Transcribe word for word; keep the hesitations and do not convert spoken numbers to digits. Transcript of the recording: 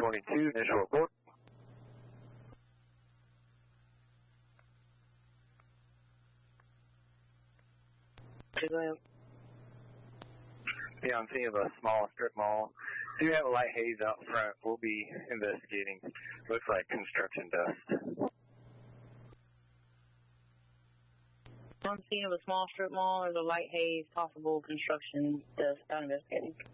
twenty-two, initial report. Yeah, I'm seeing a small strip mall. Do have a light haze out front. We'll be investigating. Looks like construction dust. I'm seeing a small strip mall. There's a light haze, possible construction dust. I'm investigating.